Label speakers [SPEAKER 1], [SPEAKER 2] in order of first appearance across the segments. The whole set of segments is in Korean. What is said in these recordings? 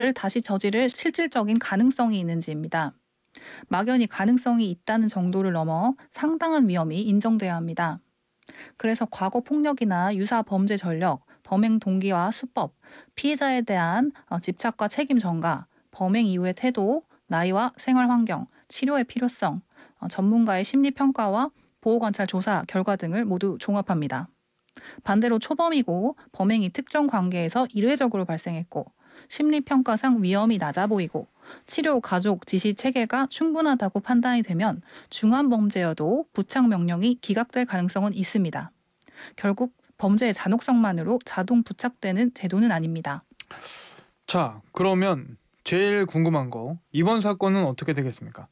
[SPEAKER 1] 다시 저지를 실질적인 가능성이 있는지입니다. 막연히 가능성이 있다는 정도를 넘어 상당한 위험이 인정돼야 합니다. 그래서 과거 폭력이나 유사 범죄 전력, 범행 동기와 수법, 피해자에 대한 집착과 책임 전가, 범행 이후의 태도, 나이와 생활 환경, 치료의 필요성, 전문가의 심리 평가와 보호 관찰 조사 결과 등을 모두 종합합니다. 반대로 초범이고 범행이 특정 관계에서 일회적으로 발생했고 심리평가상 위험이 낮아 보이고 치료 가족 지시 체계가 충분하다고 판단이 되면 중한 범죄여도 부착 명령이 기각될 가능성은 있습니다. 결국 범죄의 잔혹성만으로 자동 부착되는 제도는 아닙니다.
[SPEAKER 2] 자, 그러면 제일 궁금한 거, 이번 사건은 어떻게 되겠습니까?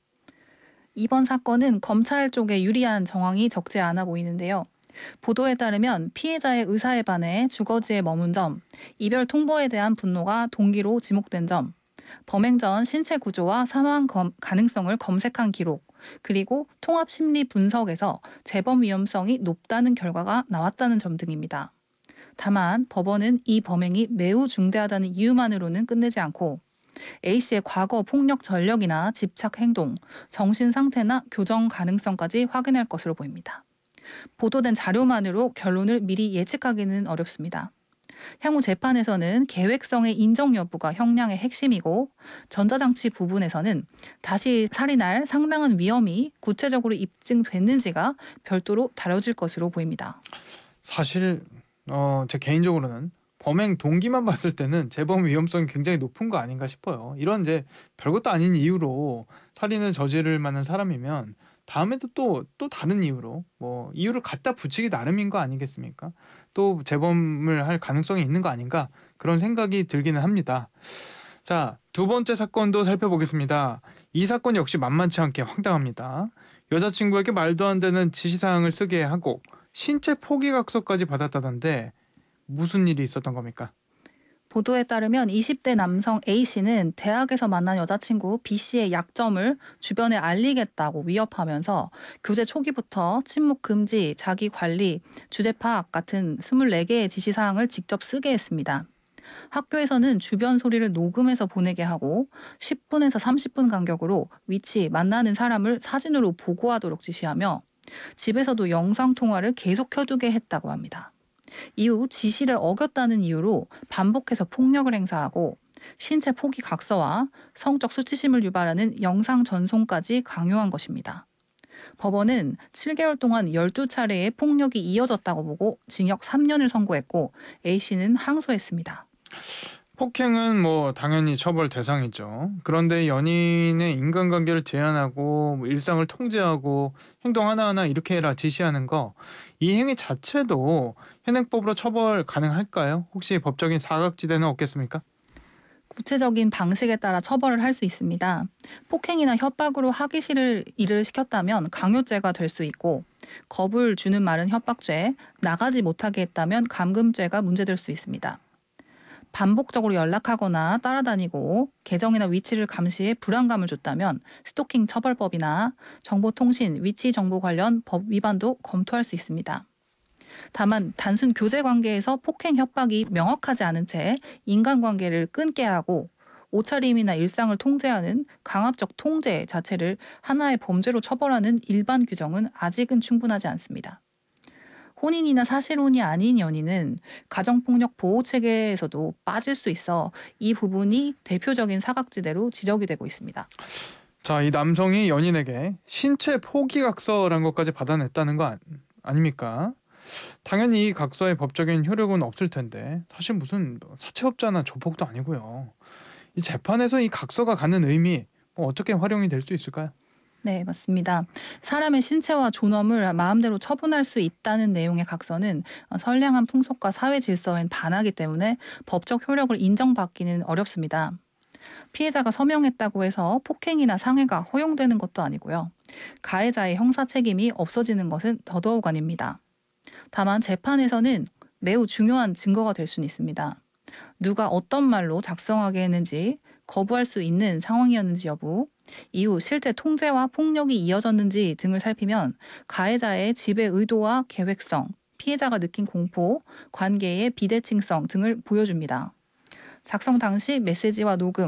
[SPEAKER 1] 이번 사건은 검찰 쪽에 유리한 정황이 적지 않아 보이는데요. 보도에 따르면 피해자의 의사에 반해 주거지에 머문 점, 이별 통보에 대한 분노가 동기로 지목된 점, 범행 전 신체 구조와 사망 가능성을 검색한 기록, 그리고 통합 심리 분석에서 재범 위험성이 높다는 결과가 나왔다는 점 등입니다. 다만 법원은 이 범행이 매우 중대하다는 이유만으로는 끝내지 않고 A씨의 과거 폭력 전력이나 집착 행동, 정신 상태나 교정 가능성까지 확인할 것으로 보입니다. 보도된 자료만으로 결론을 미리 예측하기는 어렵습니다. 향후 재판에서는 계획성의 인정 여부가 형량의 핵심이고 전자장치 부분에서는 다시 살인할 상당한 위험이 구체적으로 입증됐는지가 별도로 다뤄질 것으로 보입니다.
[SPEAKER 2] 사실 제 개인적으로는 범행 동기만 봤을 때는 재범 위험성이 굉장히 높은 거 아닌가 싶어요. 이런 이제 별것도 아닌 이유로 살인을 저지를 만한 사람이면 다음에도 또 다른 이유로 뭐 이유를 갖다 붙이기 나름인 거 아니겠습니까? 또 재범을 할 가능성이 있는 거 아닌가 그런 생각이 들기는 합니다. 자, 두 번째 사건도 살펴보겠습니다. 이 사건 역시 만만치 않게 황당합니다. 여자친구에게 말도 안 되는 지시사항을 쓰게 하고 신체 포기각서까지 받았다던데 무슨 일이 있었던 겁니까?
[SPEAKER 1] 보도에 따르면 20대 남성 A씨는 대학에서 만난 여자친구 B씨의 약점을 주변에 알리겠다고 위협하면서 교제 초기부터 침묵 금지, 자기 관리, 주제 파악 같은 24개의 지시사항을 직접 쓰게 했습니다. 학교에서는 주변 소리를 녹음해서 보내게 하고 10분에서 30분 간격으로 위치, 만나는 사람을 사진으로 보고하도록 지시하며 집에서도 영상통화를 계속 켜두게 했다고 합니다. 이후 지시를 어겼다는 이유로 반복해서 폭력을 행사하고 신체 포기 각서와 성적 수치심을 유발하는 영상 전송까지 강요한 것입니다. 법원은 7개월 동안 12차례의 폭력이 이어졌다고 보고 징역 3년을 선고했고 A씨는 항소했습니다.
[SPEAKER 2] 폭행은 뭐 당연히 처벌 대상이죠. 그런데 연인의 인간관계를 제한하고 뭐 일상을 통제하고 행동 하나하나 이렇게 해라 지시하는 거, 이 행위 자체도 현행법으로 처벌 가능할까요? 혹시 법적인 사각지대는 없겠습니까?
[SPEAKER 1] 구체적인 방식에 따라 처벌을 할 수 있습니다. 폭행이나 협박으로 하기 싫을 일을 시켰다면 강요죄가 될 수 있고 겁을 주는 말은 협박죄, 나가지 못하게 했다면 감금죄가 문제될 수 있습니다. 반복적으로 연락하거나 따라다니고 계정이나 위치를 감시해 불안감을 줬다면 스토킹 처벌법이나 정보통신, 위치 정보 관련 법 위반도 검토할 수 있습니다. 다만 단순 교제 관계에서 폭행 협박이 명확하지 않은 채 인간관계를 끊게 하고 옷차림이나 일상을 통제하는 강압적 통제 자체를 하나의 범죄로 처벌하는 일반 규정은 아직은 충분하지 않습니다. 혼인이나 사실혼이 아닌 연인은 가정폭력 보호 체계에서도 빠질 수 있어 이 부분이 대표적인 사각지대로 지적이 되고 있습니다.
[SPEAKER 2] 자, 이 남성이 연인에게 신체 포기각서란 것까지 받아냈다는 거 아닙니까? 당연히 이 각서의 법적인 효력은 없을 텐데 사실 무슨 뭐 사채업자나 조폭도 아니고요. 이 재판에서 이 각서가 갖는 의미 뭐 어떻게 활용이 될 수 있을까요?
[SPEAKER 1] 네, 맞습니다. 사람의 신체와 존엄을 마음대로 처분할 수 있다는 내용의 각서는 선량한 풍속과 사회 질서엔 반하기 때문에 법적 효력을 인정받기는 어렵습니다. 피해자가 서명했다고 해서 폭행이나 상해가 허용되는 것도 아니고요. 가해자의 형사 책임이 없어지는 것은 더더욱 아닙니다. 다만 재판에서는 매우 중요한 증거가 될 수는 있습니다. 누가 어떤 말로 작성하게 했는지, 거부할 수 있는 상황이었는지 여부, 이후 실제 통제와 폭력이 이어졌는지 등을 살피면 가해자의 지배 의도와 계획성, 피해자가 느낀 공포, 관계의 비대칭성 등을 보여줍니다. 작성 당시 메시지와 녹음,